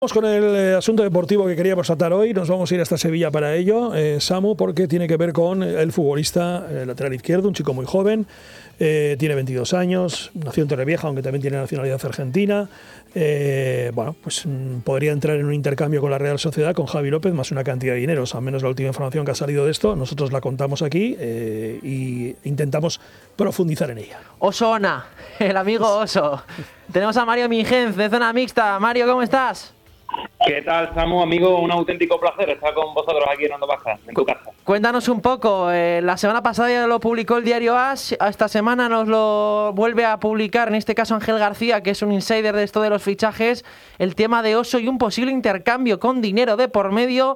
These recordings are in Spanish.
Vamos con el asunto deportivo que queríamos tratar hoy. Nos vamos a ir hasta Sevilla para ello, Samu, porque tiene que ver con el futbolista lateral izquierdo, un chico muy joven, tiene 22 años, nació en Torrevieja, aunque también tiene nacionalidad argentina. Pues podría entrar en un intercambio con la Real Sociedad, con Javi López, más una cantidad de dinero. Al menos la última información que ha salido de esto, nosotros la contamos aquí y intentamos profundizar en ella. Osona, el amigo Oso. Tenemos a Mario Mingenz, de Zona Mixta. Mario, ¿cómo estás? ¿Qué tal, Samu, amigo? Un auténtico placer estar con vosotros aquí en Onda Baja, en tu casa. Cuéntanos un poco, la semana pasada ya lo publicó el diario AS, esta semana nos lo vuelve a publicar, en este caso Ángel García, que es un insider de esto de los fichajes, el tema de Oso y un posible intercambio con dinero de por medio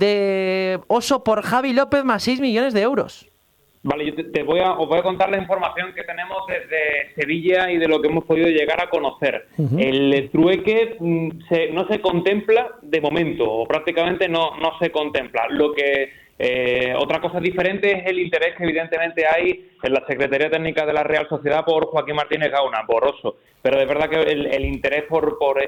de Oso por Javi López más 6 millones de euros. Vale, yo os voy a contar la información que tenemos desde Sevilla y de lo que hemos podido llegar a conocer. El trueque no se contempla de momento, o prácticamente no se contempla. Lo que otra cosa diferente es el interés que evidentemente hay en la Secretaría Técnica de la Real Sociedad por Joaquín Martínez Gauna, por Oso. Pero de verdad que el interés o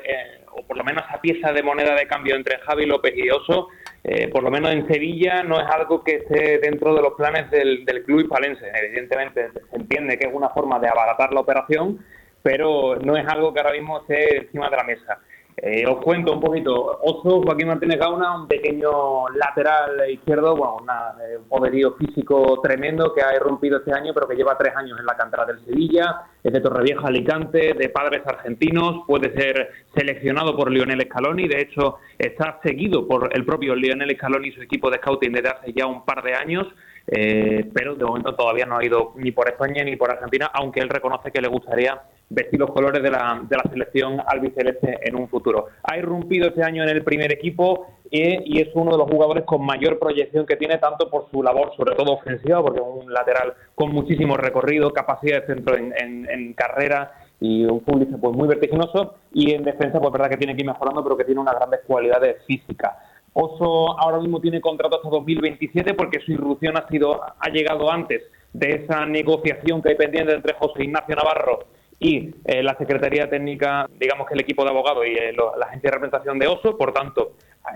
por lo menos esa pieza de moneda de cambio entre Javi López y Oso, por lo menos en Sevilla, no es algo que esté dentro de los planes del club hispalense. Evidentemente se entiende que es una forma de abaratar la operación, pero no es algo que ahora mismo esté encima de la mesa. Os cuento un poquito. Oso, Joaquín Martínez Gauna, un pequeño lateral izquierdo, un poderío físico tremendo que ha irrumpido este año, pero que lleva 3 años en la cantera del Sevilla, es de Torrevieja, Alicante, de padres argentinos, puede ser seleccionado por Lionel Scaloni, de hecho está seguido por el propio Lionel Scaloni y su equipo de scouting desde hace ya un par de años, pero de momento todavía no ha ido ni por España ni por Argentina, aunque él reconoce que le gustaría vestir los colores de la selección albiceleste en un futuro. Ha irrumpido este año en el primer equipo y es uno de los jugadores con mayor proyección que tiene, tanto por su labor, sobre todo ofensiva, porque es un lateral con muchísimo recorrido, capacidad de centro en carrera y un futbolista pues muy vertiginoso, y en defensa pues verdad que tiene que ir mejorando, pero que tiene unas grandes cualidades físicas. Oso ahora mismo tiene contrato hasta 2027 porque su irrupción ha llegado antes de esa negociación que hay pendiente entre José Ignacio Navarro y la Secretaría Técnica, digamos que el equipo de abogados y la agencia de representación de Oso. Por tanto,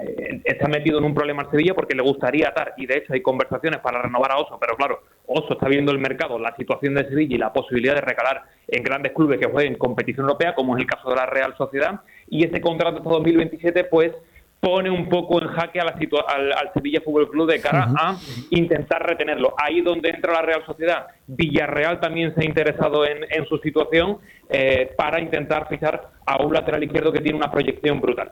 está metido en un problema en Sevilla porque le gustaría atar, y de hecho hay conversaciones para renovar a Oso, pero claro, Oso está viendo el mercado, la situación de Sevilla y la posibilidad de recalar en grandes clubes que jueguen competición europea, como es el caso de la Real Sociedad, y ese contrato hasta 2027 pues pone un poco en jaque al Sevilla Fútbol Club de cara a intentar retenerlo. Ahí donde entra la Real Sociedad. Villarreal también se ha interesado en su situación para intentar fichar a un lateral izquierdo que tiene una proyección brutal.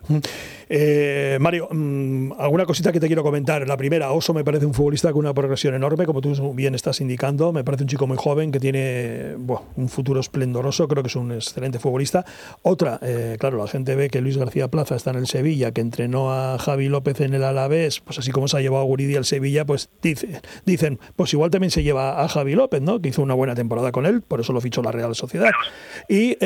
Mario, alguna cosita que te quiero comentar. La primera, Oso me parece un futbolista con una progresión enorme, como tú bien estás indicando. Me parece un chico muy joven que tiene un futuro esplendoroso. Creo que es un excelente futbolista. Otra, claro, la gente ve que Luis García Plaza está en el Sevilla, que entrenó a Javi López en el Alavés, pues así como se ha llevado a Guridi al Sevilla, pues dicen, pues igual también se lleva a Javi López, ¿no? Que hizo una buena temporada con él, por eso lo fichó la Real Sociedad. Y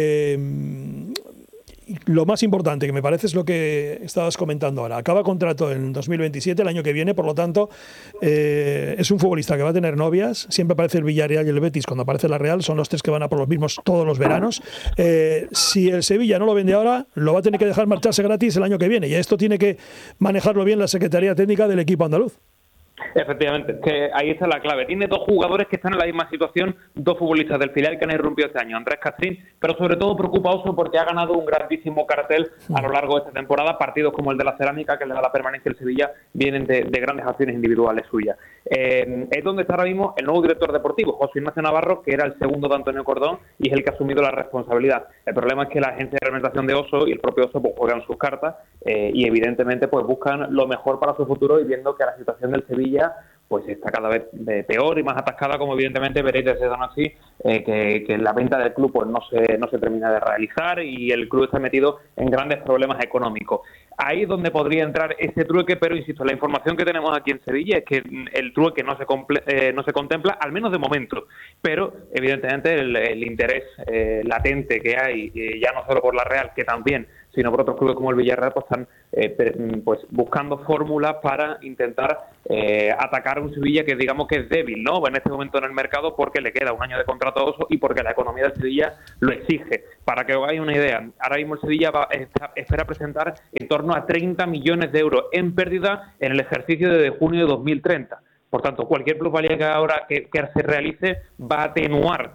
lo más importante que me parece es lo que estabas comentando ahora. Acaba contrato en 2027, el año que viene, por lo tanto, es un futbolista que va a tener novias. Siempre aparece el Villarreal y el Betis cuando aparece la Real, son los tres que van a por los mismos todos los veranos. Si el Sevilla no lo vende ahora, lo va a tener que dejar marcharse gratis el año que viene, y esto tiene que manejarlo bien la Secretaría Técnica del equipo andaluz. Efectivamente, que ahí está la clave. Tiene 2 jugadores que están en la misma situación, 2 futbolistas del filial que han irrumpido este año, Andrés Castrín, pero sobre todo preocupa Oso porque ha ganado un grandísimo cartel a lo largo de esta temporada. Partidos como el de la Cerámica, que le da la permanencia al Sevilla, vienen de grandes acciones individuales suyas. Es donde está ahora mismo el nuevo director deportivo, José Ignacio Navarro, que era el segundo de Antonio Cordón y es el que ha asumido la responsabilidad. El problema es que la agencia de representación de Oso y el propio Oso pues juegan sus cartas y evidentemente pues buscan lo mejor para su futuro, y viendo que la situación del Sevilla pues está cada vez peor y más atascada, como evidentemente veréis desde Donasí, que la venta del club pues no se termina de realizar y el club está metido en grandes problemas económicos. Ahí es donde podría entrar ese trueque, pero insisto, la información que tenemos aquí en Sevilla es que el trueque no se contempla, al menos de momento, pero evidentemente el interés latente que hay, ya no solo por la Real, que también sino por otros clubes como el Villarreal, pues están pues buscando fórmulas para intentar atacar a un Sevilla que digamos que es débil, ¿no? En este momento en el mercado, porque le queda un año de contrato a Oso y porque la economía del Sevilla lo exige. Para que os hagáis una idea, ahora mismo el Sevilla espera presentar en torno a 30 millones de euros en pérdida en el ejercicio de junio de 2030. Por tanto, cualquier plusvalía que ahora que se realice va a atenuar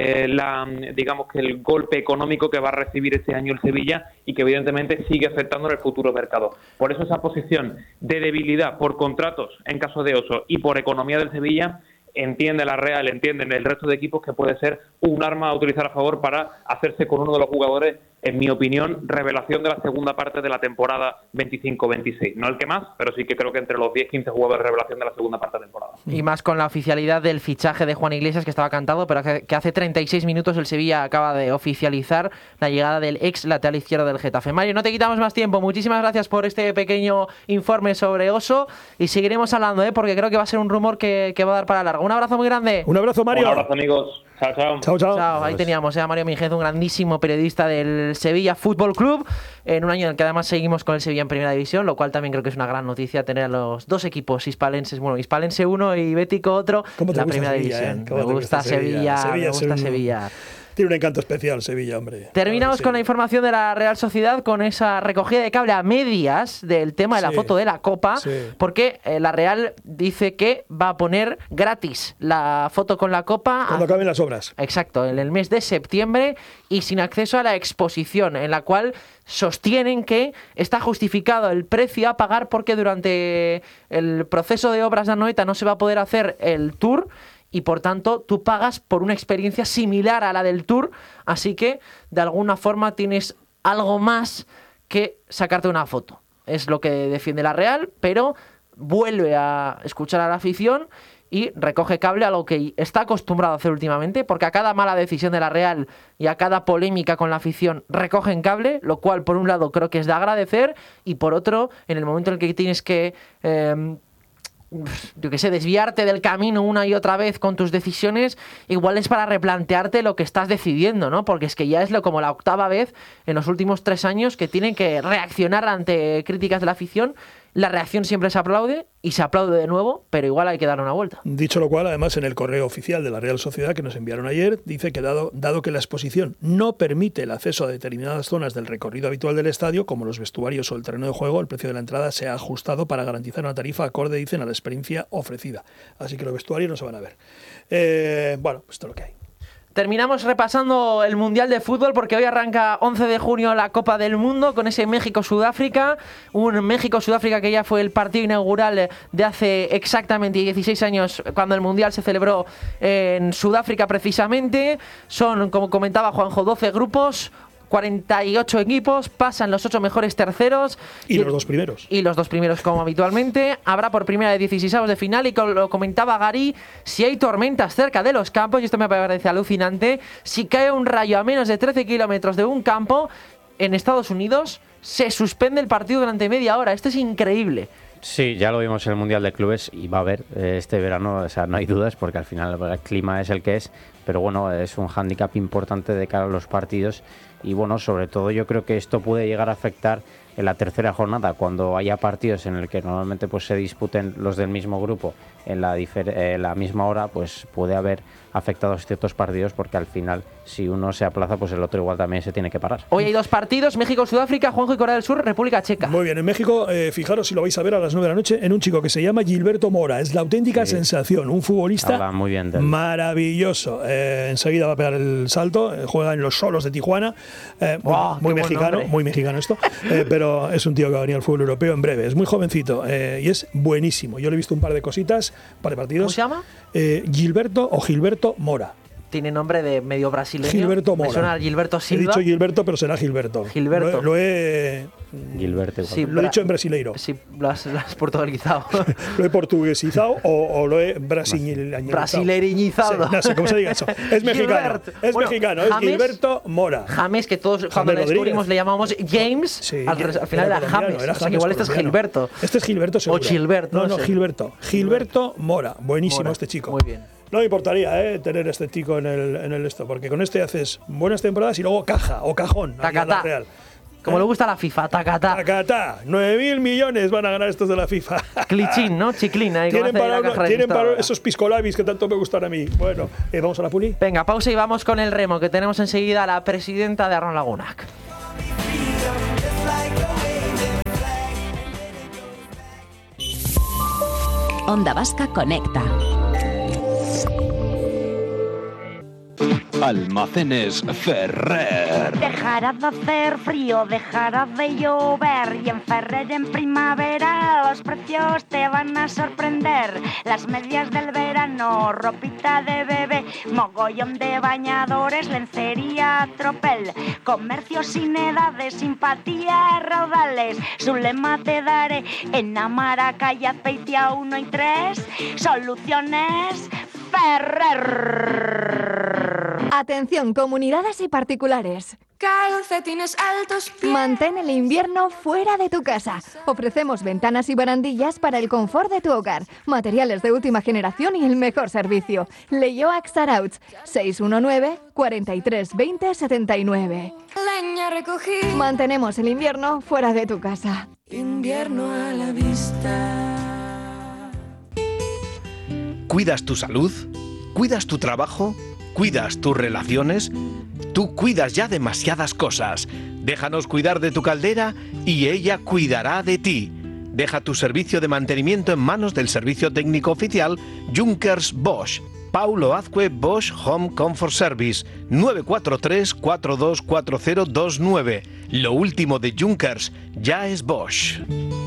digamos que el golpe económico que va a recibir este año el Sevilla y que evidentemente sigue afectando en el futuro mercado. Por eso esa posición de debilidad por contratos en caso de Oso y por economía del Sevilla, entiende la Real, entienden el resto de equipos que puede ser un arma a utilizar a favor para hacerse con uno de los jugadores, en mi opinión, revelación de la segunda parte de la temporada 25-26. No el que más, pero sí que creo que entre los 10-15 jugadores revelación de la segunda parte de la temporada. Y más con la oficialidad del fichaje de Juan Iglesias, que estaba cantado, pero que hace 36 minutos el Sevilla acaba de oficializar la llegada del ex lateral izquierdo del Getafe. Mario, no te quitamos más tiempo. Muchísimas gracias por este pequeño informe sobre Oso y seguiremos hablando, porque creo que va a ser un rumor que va a dar para largo. Un abrazo muy grande. Un abrazo, Mario. Un abrazo, amigos. Chao, chao. Chao, chao. Chao. Ahí teníamos a Mario Minguez, un grandísimo periodista del Sevilla Fútbol Club, en un año en el que además seguimos con el Sevilla en Primera División, lo cual también creo que es una gran noticia tener a los dos equipos hispalenses, bueno, Hispalense 1 y Bético otro, en la Primera División. Me gusta Sevilla, me gusta Sevilla. Tiene un encanto especial Sevilla, hombre. Terminamos con la información de la Real Sociedad, con esa recogida de cable a medias del tema de la foto de la Copa, porque la Real dice que va a poner gratis la foto con la Copa cuando acaben las obras. Exacto, en el mes de septiembre y sin acceso a la exposición, en la cual sostienen que está justificado el precio a pagar porque durante el proceso de obras de Anoeta no se va a poder hacer el tour y por tanto tú pagas por una experiencia similar a la del Tour, así que de alguna forma tienes algo más que sacarte una foto. Es lo que defiende la Real, pero vuelve a escuchar a la afición y recoge cable a lo que está acostumbrado a hacer últimamente, porque a cada mala decisión de la Real y a cada polémica con la afición recogen cable, lo cual por un lado creo que es de agradecer y por otro, en el momento en el que tienes que desviarte del camino una y otra vez con tus decisiones, igual es para replantearte lo que estás decidiendo, ¿no? Porque es que ya es como la octava vez en los últimos 3 años que tienen que reaccionar ante críticas de la afición. La reacción siempre se aplaude y se aplaude de nuevo, pero igual hay que dar una vuelta. Dicho lo cual, además, en el correo oficial de la Real Sociedad que nos enviaron ayer, dice que dado que la exposición no permite el acceso a determinadas zonas del recorrido habitual del estadio, como los vestuarios o el terreno de juego, el precio de la entrada se ha ajustado para garantizar una tarifa acorde, dicen, a la experiencia ofrecida. Así que los vestuarios no se van a ver. Bueno, pues esto es lo que hay. Terminamos repasando el Mundial de Fútbol porque hoy arranca 11 de junio la Copa del Mundo con ese México-Sudáfrica. Un México-Sudáfrica que ya fue el partido inaugural de hace exactamente 16 años cuando el Mundial se celebró en Sudáfrica precisamente. Son, como comentaba Juanjo, 12 grupos, 48 equipos, pasan los 8 mejores terceros. Y los 2 primeros. Y los 2 primeros, como habitualmente. Habrá por primera de 16avos de final y como lo comentaba Gary, si hay tormentas cerca de los campos, y esto me parece alucinante, si cae un rayo a menos de 13 kilómetros de un campo, en Estados Unidos se suspende el partido durante media hora. Esto es increíble. Sí, ya lo vimos en el Mundial de Clubes y va a haber este verano, o sea, no hay dudas porque al final el clima es el que es, pero bueno, es un hándicap importante de cara a los partidos y bueno, sobre todo yo creo que esto puede llegar a afectar en la tercera jornada, cuando haya partidos en el que normalmente pues se disputen los del mismo grupo en la misma hora, pues puede haber afectados ciertos partidos porque al final si uno se aplaza pues el otro igual también se tiene que parar. Hoy hay 2 partidos, México-Sudáfrica, Juanjo y Corea del Sur, República Checa. Muy bien, en México, fijaros si lo vais a ver a las 9 de la noche, en un chico que se llama Gilberto Mora, es la auténtica sensación, un futbolista habla muy bien de él. Maravilloso, enseguida va a pegar el salto, juega en los Solos de Tijuana, muy mexicano esto, pero es un tío que va a venir al fútbol europeo en breve, es muy jovencito y es buenísimo, yo le he visto un par de cositas, un par de partidos. ¿Cómo se llama? Gilberto Mora. Tiene nombre de medio brasileño. Gilberto Mora. Me suena a Gilberto Silva. He dicho Gilberto, pero será Gilberto. Gilberto. Lo he Gilberto. Sí, lo he dicho en brasileiro. Sí, lo has portuguesizado. Lo he portuguesizado o lo he brasileñizado. Brasileñizado. No sé cómo se diga eso. Es mexicano. Es mexicano. Es Gilberto Mora. James, que todos cuando le descubrimos le llamamos James. Sí, al final era James. O sea, que igual este es Gilberto. Este es Gilberto seguro. O Gilberto. No, Gilberto Mora. Buenísimo Mora. este chico. Muy bien. No me importaría tener este chico en el esto, porque con este haces buenas temporadas y luego caja o cajón. Tacatá. Real. Como le gusta a la FIFA, tacatá. Tacatá. 9.000 millones van a ganar estos de la FIFA. Clichín, ¿no? Chiclín. Ahí Tienen para esos piscolabis que tanto me gustan a mí. Bueno, vamos a la puli. Venga, pausa y vamos con el remo, que tenemos enseguida a la presidenta de Arron Lagunac. Onda Vasca Conecta. Almacenes Ferrer. Dejará de hacer frío, dejará de llover y en Ferrer en primavera los precios te van a sorprender. Las medias del verano, ropita de bebé, mogollón de bañadores, lencería, tropel, comercio sin edades, simpatía, raudales. Su lema te daré en Amara, calle Azpeitia 1 y 3, Soluciones Ferrer. Atención, comunidades y particulares. Calcetines altos, mantén el invierno fuera de tu casa. Ofrecemos ventanas y barandillas para el confort de tu hogar, materiales de última generación y el mejor servicio. Leioac Sarauch, 619 43 20 79. Leña recogí. Mantenemos el invierno fuera de tu casa. Invierno a la vista. ¿Cuidas tu salud? ¿Cuidas tu trabajo? ¿Cuidas tus relaciones? Tú cuidas ya demasiadas cosas. Déjanos cuidar de tu caldera y ella cuidará de ti. Deja tu servicio de mantenimiento en manos del servicio técnico oficial Junkers Bosch. Paulo Azcue Bosch Home Comfort Service, 943-424029. Lo último de Junkers ya es Bosch.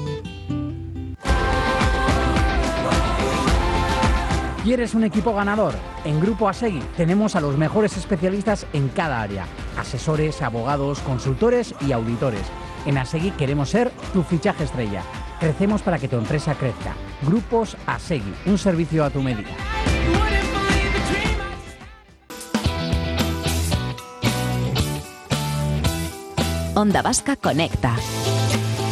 ¿Quieres un equipo ganador? En Grupo Asegui tenemos a los mejores especialistas en cada área. Asesores, abogados, consultores y auditores. En Asegui queremos ser tu fichaje estrella. Crecemos para que tu empresa crezca. Grupos Asegui, un servicio a tu medida. Onda Vasca Conecta.